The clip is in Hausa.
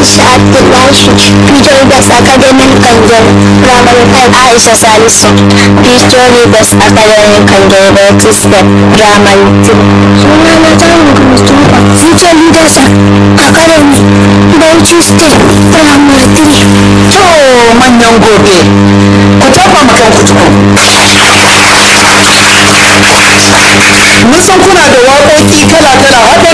Aisha Abdullahi, Future Leaders Academic Kangere, Primary 5 Aisha Salisu, Future Leaders Academic Kangere, Baptista, Primary 3. Sunana Jami'in Mustafa, Future Leaders Academy, Bauchi State, Primary 3. To manyan gobe, ku tafa makan kutuku. Mun san kuna da waƙoƙi kala-kala har